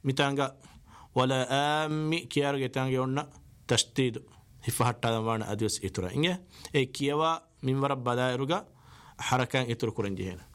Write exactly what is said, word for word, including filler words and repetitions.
متانغا ولا آمي كيارغ تانغيونا تشديد هفحت هذا وانا أديوس إترا إنجه إيه كيوا من ورب بدايرغا حركان إتر كورنجهنا